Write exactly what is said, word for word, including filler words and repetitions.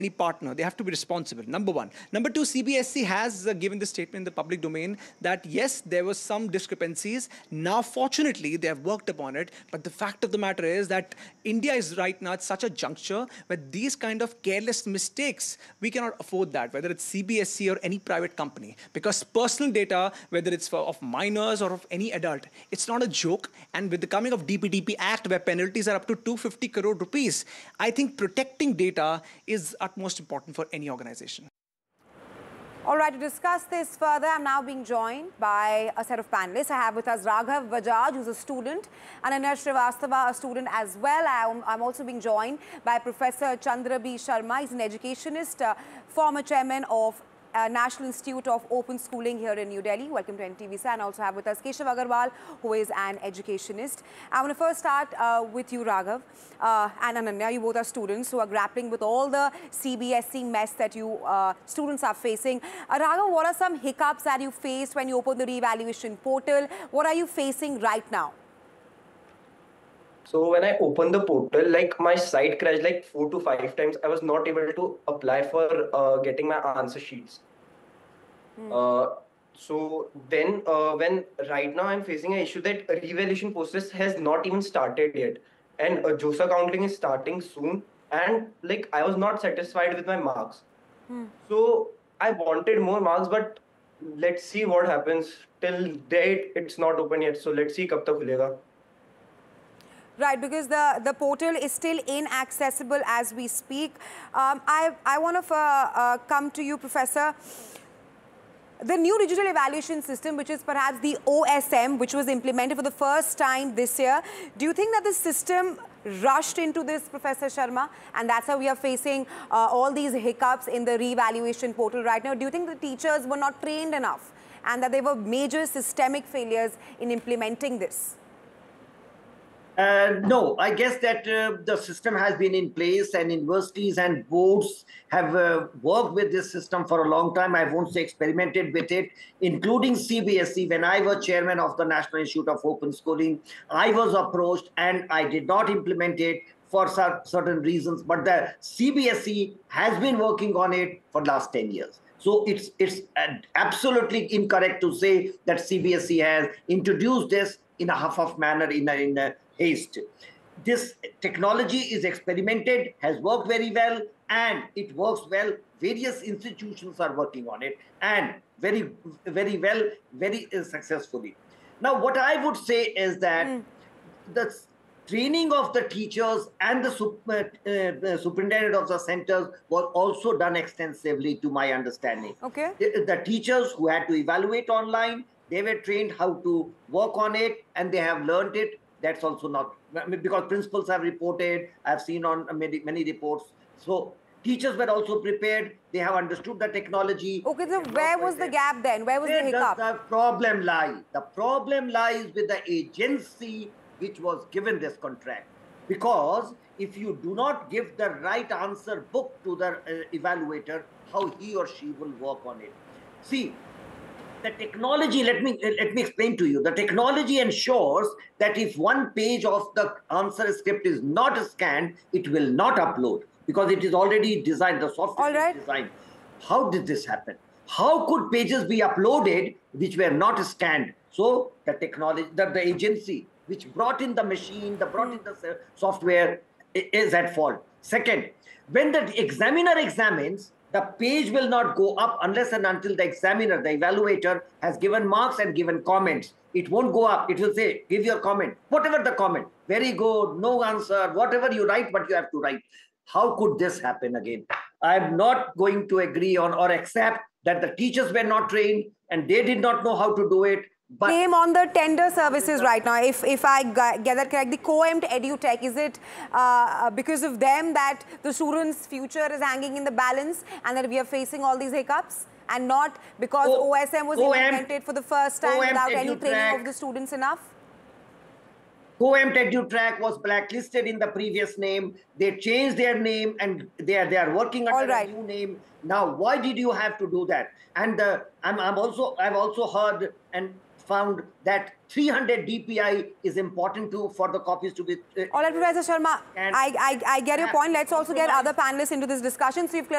any partner, they have to be responsible, number one. Number two, C B S E has uh, given the statement in the public domain that yes, there were some discrepancies. Now, fortunately, they have worked upon it. But the fact of the matter is that India is right now at such a juncture where these kind of careless mistakes, we cannot afford that, whether it's C B S E or any private company. Because personal data, whether it's for, of minors or of any adult, it's not a joke. And with the coming of D P D P Act, where penalties are up to two hundred fifty crore rupees, I think protecting data is utmost important for any organization. All right, to discuss this further, I'm now being joined by a set of panelists. I have with us Raghav Bajaj, who's a student, and Ananya Srivastava, a student as well. I'm, I'm also being joined by Professor Chandra B. Sharma. He's an educationist, uh, former chairman of Uh, National Institute of Open Schooling here in New Delhi. Welcome to N T V, sir. And also have with us Keshav Agarwal, who is an educationist. I want to first start uh, with you, Raghav, uh, and Ananya. You both are students who are grappling with all the C B S E mess that you uh, students are facing. Uh, Raghav, what are some hiccups that you faced when you opened the re-evaluation portal? What are you facing right now? So when I opened the portal, like my site crashed like four to five times. I was not able to apply for uh, getting my answer sheets. Hmm. Uh, so then uh, when right now I'm facing an issue that a revaluation process has not even started yet. And uh, JOSA counting is starting soon. And like I was not satisfied with my marks. Hmm. So I wanted more marks, but let's see what happens. Till date, it's not open yet. So let's see kab tak khulega. Right, because the, the portal is still inaccessible as we speak. Um, I, I want to uh, uh, come to you, Professor. The new digital evaluation system, which is perhaps the O S M, which was implemented for the first time this year, do you think that the system rushed into this, Professor Sharma, and that's how we are facing uh, all these hiccups in the re-evaluation portal right now? Do you think the teachers were not trained enough and that there were major systemic failures in implementing this? Uh, no, I guess that uh, the system has been in place and universities and boards have uh, worked with this system for a long time. I won't say experimented with it, including C B S E. When I was chairman of the National Institute of Open Schooling, I was approached and I did not implement it for certain reasons. But the C B S E has been working on it for the last ten years. So it's, it's absolutely incorrect to say that C B S E has introduced this in a half-off manner, in a, in a haste. This technology is experimented, has worked very well, and it works well. Various institutions are working on it, and very, very well, very uh, successfully. Now, what I would say is that mm. the training of the teachers and the, super, uh, the superintendent of the centers was also done extensively, to my understanding. Okay. The, the teachers who had to evaluate online, they were trained how to work on it, and they have learned it. That's also not, because principals have reported, I've seen on many, many reports. So teachers were also prepared. They have understood the technology. Okay, so where was the gap then? Where was Where the hiccup? does the problem lie? The problem lies with the agency which was given this contract. Because if you do not give the right answer book to the uh, evaluator, how he or she will work on it. See, the technology, let me let me explain to you. The technology ensures that if one page of the answer script is not scanned, it will not upload because it is already designed, the software All right. is designed. How did this happen? How could pages be uploaded which were not scanned? So the technology, the, the agency which brought in the machine, the brought in the software is at fault. Second, when the examiner examines, the page will not go up unless and until the examiner, the evaluator, has given marks and given comments. It won't go up. It will say, give your comment, whatever the comment. Very good, no answer, whatever you write, but you have to write. How could this happen again? I'm not going to agree on or accept that the teachers were not trained and they did not know how to do it. But name on the tender services right now, if, if I get that correct, the COEMT EduTech, is it uh, because of them that the students' future is hanging in the balance and that we are facing all these hiccups? And not because O S M was implemented for the first time without any training of the students enough? COEMT EduTrack was blacklisted in the previous name. They changed their name and they are, they are working under right. a new name. Now, why did you have to do that? And uh, I'm, I'm also, I've also heard and found that three hundred D P I is important to for the copies to be. Uh, All right, Professor Sharma, and I, I, I get your have point. Let's also get compromised- other panelists into this discussion. So you've